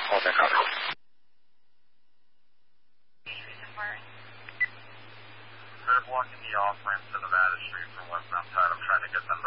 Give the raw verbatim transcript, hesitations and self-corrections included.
Hold that cover. They're blocking the off-ramp to Nevada Street from westbound side. I'm trying to get them